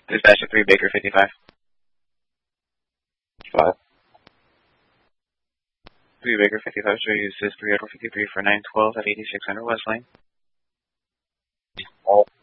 Dispatch to 3 Baker 55. 5. 3 Baker 55, so use this 3 Edward 53 for 912 at 8600 West Lane. All.